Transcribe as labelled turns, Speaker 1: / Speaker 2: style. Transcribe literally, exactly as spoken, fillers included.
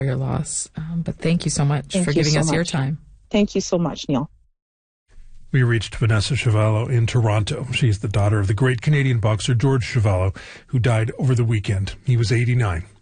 Speaker 1: your loss. Um, but thank you so much
Speaker 2: Thank
Speaker 1: for
Speaker 2: you
Speaker 1: giving
Speaker 2: so
Speaker 1: us
Speaker 2: much.
Speaker 1: your time.
Speaker 2: Thank you so much, Neil.
Speaker 3: We reached Vanessa Chavallo in Toronto. She's the daughter of the great Canadian boxer George Chavallo, who died over the weekend. He was eighty-nine.